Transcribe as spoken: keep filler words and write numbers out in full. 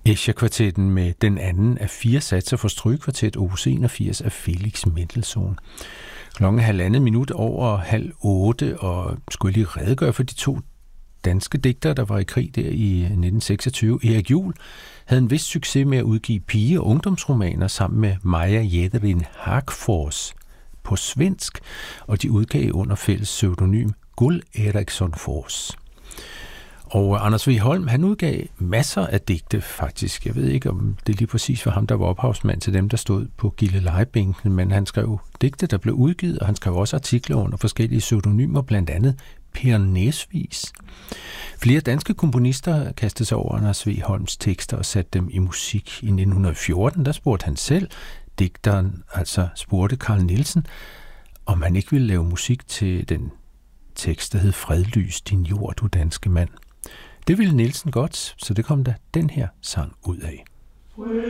Escher-kvartetten med den anden af fire satser for strygekvartet opus enogfirs af Felix Mendelssohn. Klokken er halvandet minut over halv otte, og skulle lige redegøre for de to danske digtere, der var i krig der i nitten seksogtyve. Erik Juhl havde en vis succes med at udgive pige- og ungdomsromaner sammen med Maja Jäderlin Hagfors på svensk, og de udgav under fælles pseudonym Gull Eriksson Fors. Og Anders V. Holm, han udgav masser af digte faktisk. Jeg ved ikke, om det lige præcis var ham, der var ophavsmand til dem, der stod på Gilleleje-bænken, men han skrev digte, der blev udgivet, og han skrev også artikler under forskellige pseudonymer, blandt andet Per Næsvis. Flere danske komponister kastede sig over Anders V. Holms tekster og satte dem i musik. I nitten fjorten, der spurgte han selv, digteren altså spurgte Carl Nielsen, om han ikke ville lave musik til den tekst, der hed Fredlys din jord, du danske mand. Det ville Nielsen godt, så det kom der den her sang ud af.